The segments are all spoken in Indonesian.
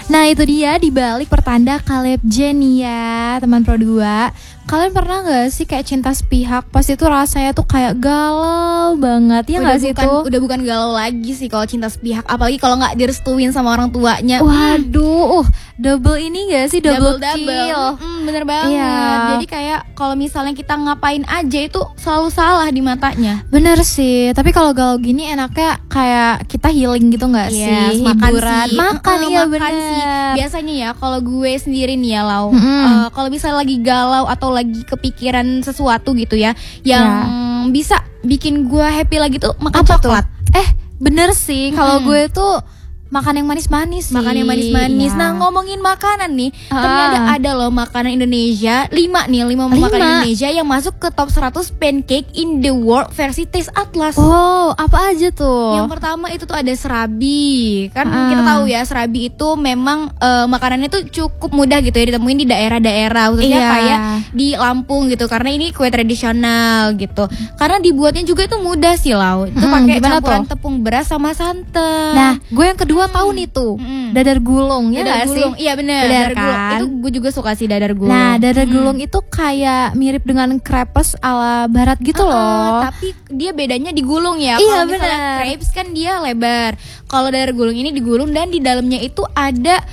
Nah itu dia dibalik pertanda Caleb Jenny ya teman Pro 2. Kalian pernah gak sih kayak cinta sepihak pas itu rasanya tuh kayak galau banget ya gak sih itu? Udah bukan galau lagi sih kalau cinta sepihak, apalagi kalau gak direstuin sama orang tuanya. Waduh, double ini gak sih, double kill. Bener banget. Iya. Jadi kayak kalau misalnya kita ngapain aja itu selalu salah di matanya. Bener sih, tapi kalau galau gini enaknya kayak kita healing gitu gak sih? Hiburan, makan iya makan bener sih. Biasanya ya kalau gue sendiri nih ya Lau, kalau misalnya lagi galau atau lagi kepikiran sesuatu gitu ya yang bisa bikin gue happy lagi tuh makan coklat. Bener sih, kalau gue tuh makan yang manis-manis sih. Makan yang manis-manis. Nah ngomongin makanan nih, ternyata ada loh makanan Indonesia 5 makanan Indonesia yang masuk ke top 100 pancake in the world versi Taste Atlas. Oh, apa aja tuh? Yang pertama itu tuh ada serabi. Kan kita tahu ya serabi itu memang makanannya tuh cukup mudah gitu ya ditemuin di daerah-daerah, khususnya kayak di Lampung gitu, karena ini kue tradisional gitu. Karena dibuatnya juga itu mudah sih Lau. Itu pakai campuran tepung beras sama santan. Nah, gue yang kedua tahu nih tuh dadar gulung ya gak sih? Iya benar, dadar gulung itu gue juga suka sih dadar gulung. Nah dadar gulung itu kayak mirip dengan crepes ala barat gitu loh, tapi dia bedanya digulung ya. Iya kalau misalnya crepes kan dia lebar, kalau dadar gulung ini digulung dan di dalamnya itu ada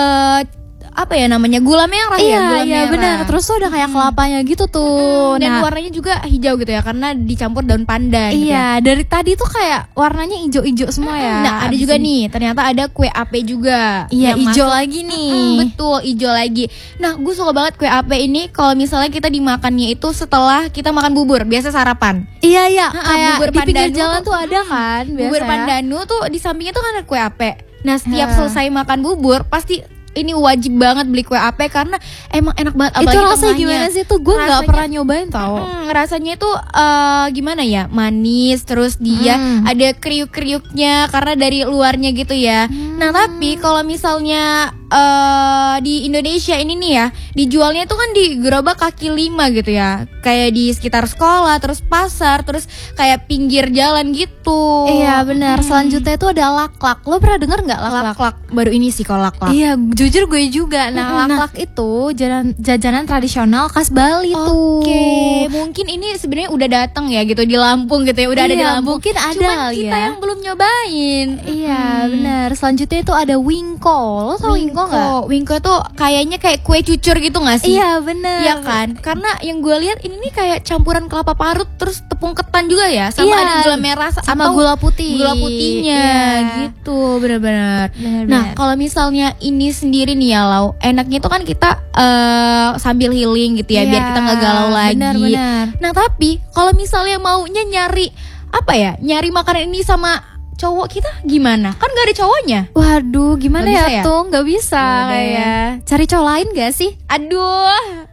apa ya namanya, gula merah ya. Iya benar. Terus tuh ada kayak kelapanya gitu tuh. Dan warnanya juga hijau gitu ya karena dicampur daun pandan. Iya, dari tadi tuh kayak warnanya hijau-hijau semua ya. Nah ada juga nih, ternyata ada kue ape juga. Iya, hijau lagi nih. Betul, hijau lagi. Nah gue suka banget kue ape ini kalau misalnya kita dimakannya itu setelah kita makan bubur, biasa sarapan. Iya, kayak bubur di pinggir Pandanu jalan tuh ada kan biasa. Bubur Pandanu tuh di sampingnya tuh kan ada kue ape. Nah setiap selesai makan bubur pasti ini wajib banget beli kue ape karena emang enak banget. Itu rasanya gimana sih tuh? Gue nggak pernah nyobain tau. Rasanya itu gimana ya, manis, terus dia ada kriuk-kriuknya karena dari luarnya gitu ya. Nah tapi kalau misalnya di Indonesia ini nih ya, dijualnya itu kan di gerobak kaki 5 gitu ya, kayak di sekitar sekolah, terus pasar, terus kayak pinggir jalan gitu. Iya benar. Selanjutnya itu ada laklak. Lo pernah denger nggak laklak? Laklak baru ini sih kalau laklak. Iya, jujur gue juga. Nah, laklak itu jajanan tradisional khas Bali tuh. Oke, mungkin ini sebenarnya udah datang ya gitu di Lampung gitu ya, udah ada di Lampung. Mungkin ada. Cuman kita yang belum nyobain. Iya, benar. Selanjutnya itu ada wingko. Lo tau wingko nggak? Wingko tuh kayaknya kayak kue cucur gitu nggak sih? Iya, benar. Iya kan? Karena yang gue lihat ini nih kayak campuran kelapa parut terus tepung ketan juga ya, sama ada gula merah sama gula putih. Gula putihnya gitu, benar-benar. Nah, kalau misalnya ini sendiri nih ya Lau, enaknya itu kan kita sambil healing gitu ya, biar kita nggak galau lagi. Benar. Nah tapi kalau misalnya maunya nyari makanan ini sama cowok kita gimana? Kan gak ada cowoknya. Waduh, gimana ya tuh? Gak bisa kayak cari cowok lain gak sih? Aduh,